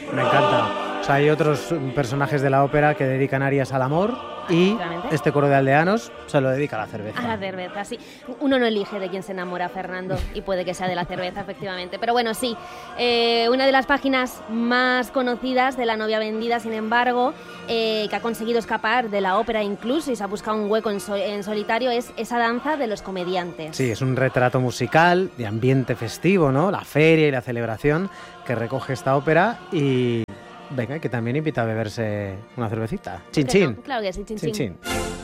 Me encanta. O sea, hay otros personajes de la ópera que dedican arias al amor y este coro de aldeanos se lo dedica a la cerveza. A la cerveza, sí. Uno no elige de quién se enamora, Fernando, y puede que sea de la cerveza, efectivamente. Pero bueno, sí, una de las páginas más conocidas de La novia vendida, sin embargo, que ha conseguido escapar de la ópera incluso y se ha buscado un hueco en solitario, es esa danza de los comediantes. Sí, es un retrato musical de ambiente festivo, ¿no? La feria y la celebración que recoge esta ópera y... Venga, que también invita a beberse una cervecita. Chin, chin. Claro que sí, chin, chin. Chin, chin.